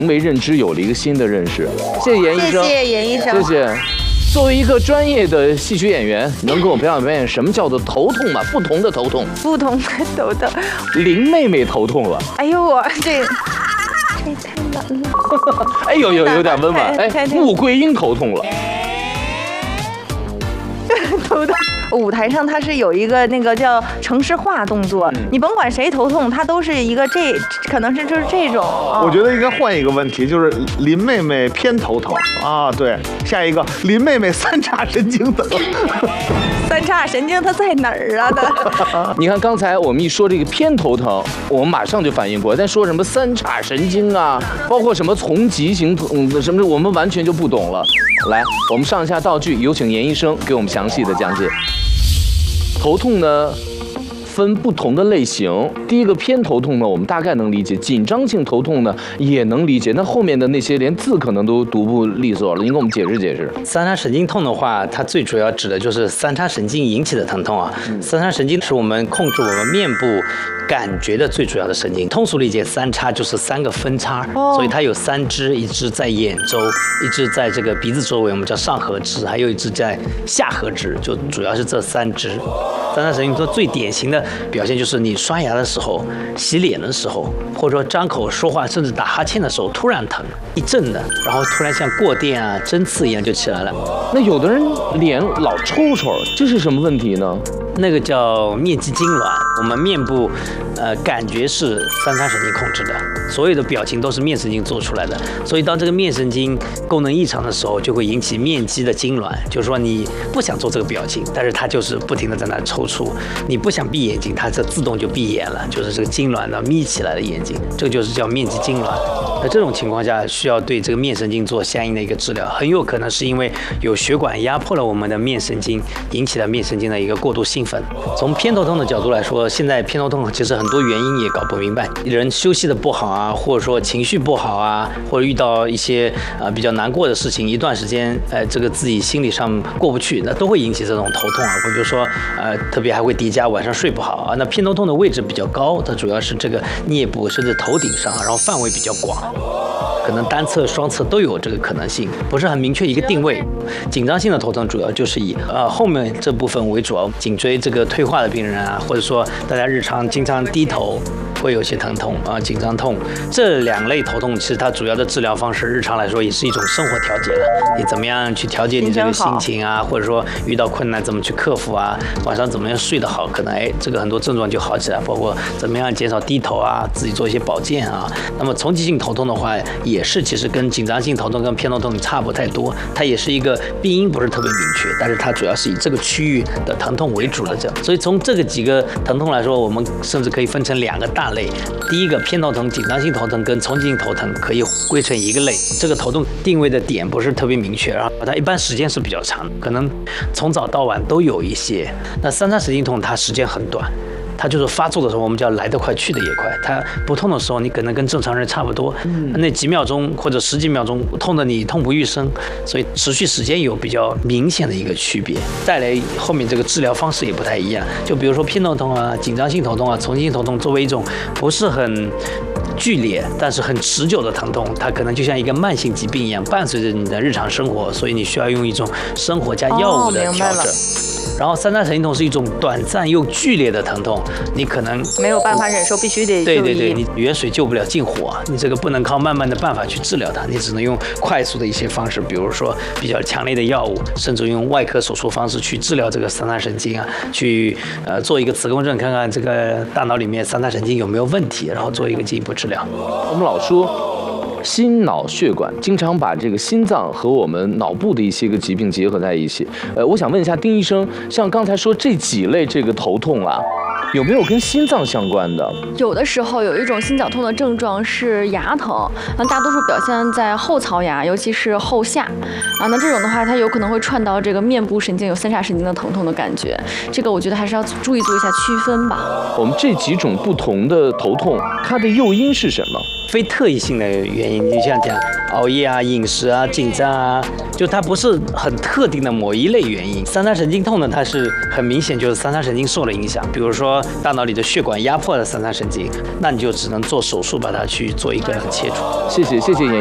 为认知有了一个新的认识。谢谢严医生， 谢谢严医生， 谢谢。作为一个专业的戏曲演员，能给我表演什么叫做头痛吗？不同的头痛。 不同的头痛。 林妹妹头痛了。 哎呦我这太难了。 哎有点温婉。哎，穆桂英头痛了。 头痛。舞台上它是有一个那个叫程式化动作，你甭管谁头痛，它都是一个可能是就是这种。 我觉得应该换一个问题，就是林妹妹偏头疼啊。对，下一个林妹妹三叉神经疼。 三叉神经它在哪儿啊？ 你看刚才我们一说这个偏头疼，我们马上就反应过来，但说什么三叉神经啊，包括什么从极型什么，我们完全就不懂了。来，我们上一下道具，有请严医生给我们详细的讲解。头痛呢，分不同的类型。第一个偏头痛呢，我们大概能理解；紧张性头痛呢，也能理解。那后面的那些连字可能都读不利索了，您给我们解释解释。 三叉神经痛的话，它最主要指的就是三叉神经引起的疼痛啊。三叉神经是我们控制我们面部感觉的最主要的神经。通俗理解，三叉就是三个分叉，所以它有三支，一支在眼周，一支在这个鼻子周围，我们叫上颌支，还有一支在下颌支，就主要是这三支。三叉神经痛最典型的表现就是你刷牙的时候、洗脸的时候，或者说张口说话，甚至打哈欠的时候，突然疼，一阵的，然后突然像过电啊、针刺一样就起来了。 那有的人脸老抽抽，这是什么问题呢？ 那个叫面肌痉挛，我们面部，感觉是三叉神经控制的，所有的表情都是面神经做出来的。所以当这个面神经功能异常的时候，就会引起面肌的痉挛。就是说你不想做这个表情，但是它就是不停的在那抽搐。你不想闭眼睛，它这自动就闭眼了，就是这个痉挛的眯起来的眼睛，这个就是叫面肌痉挛。那这种情况下需要对这个面神经做相应的一个治疗，很有可能是因为有血管压迫了我们的面神经，引起了面神经的一个过度兴奋。从偏头痛的角度来说，现在偏头痛其实很多原因也搞不明白，人休息的不好啊，或者说情绪不好啊，或者遇到一些比较难过的事情，一段时间这个自己心理上过不去，那都会引起这种头痛啊。比如说特别还会叠加晚上睡不好啊。那偏头痛的位置比较高，它主要是这个颞部甚至头顶上，然后范围比较广。可能单侧、双侧都有这个可能性，不是很明确一个定位。紧张性的头疼主要就是以后面这部分为主，颈椎这个退化的病人啊，或者说大家日常经常低头会有些疼痛啊、紧张痛，这两类头痛其实它主要的治疗方式，日常来说也是一种生活调节了。你怎么样去调节你这个心情啊，或者说遇到困难怎么去克服啊？晚上怎么样睡得好，可能这个很多症状就好起来，包括怎么样减少低头啊，自己做一些保健啊。那么从急性头痛的话，也是其实跟紧张性头痛跟偏头痛差不太多，它也是一个病因不是特别明确，但是它主要是以这个区域的疼痛为主的这样。所以从这个几个疼痛来说，我们甚至可以分成两个大类。第一个偏头疼、紧张性头疼跟从急性头疼可以归成一个类。这个头痛定位的点不是特别明确，然后它一般时间是比较长的，可能从早到晚都有一些。那三叉神经痛它时间很短。它就是发作的时候，我们叫来得快去得也快。它不痛的时候，你可能跟正常人差不多，那几秒钟或者十几秒钟痛得你痛不欲生，所以持续时间有比较明显的一个区别。带来后面这个治疗方式也不太一样。就比如说偏头痛啊、紧张性头痛啊、从急性头痛，作为一种不是很剧烈但是很持久的疼痛，它可能就像一个慢性疾病一样，伴随着你的日常生活，所以你需要用一种生活加药物的调整。然后三叉神经痛是一种短暂又剧烈的疼痛，你可能没有办法忍受，必须得对，你远水救不了近火，你这个不能靠慢慢的办法去治疗它，你只能用快速的一些方式，比如说比较强烈的药物，甚至用外科手术方式去治疗这个三叉神经啊，去做一个磁共振，看看这个大脑里面三叉神经有没有问题，然后做一个进一步治疗。 我们老说心脑血管经常把这个心脏和我们脑部的一些个疾病结合在一起。我想问一下丁医生，像刚才说这几类这个头痛啊，有没有跟心脏相关的？ 有的时候有一种心绞痛的症状是牙疼，大多数表现在后槽牙，尤其是后下啊。那这种的话，它有可能会串到这个面部神经，有三叉神经的疼痛的感觉。这个我觉得还是要注意做一下区分吧。 我们这几种不同的头痛，它的诱因是什么？ 非特异性的原因，就像讲熬夜啊、饮食啊、紧张啊，就它不是很特定的某一类原因。三叉神经痛呢，它是很明显就是三叉神经受了影响，比如说大脑里的血管压迫了三叉神经，那你就只能做手术把它去做一个切除。 谢谢严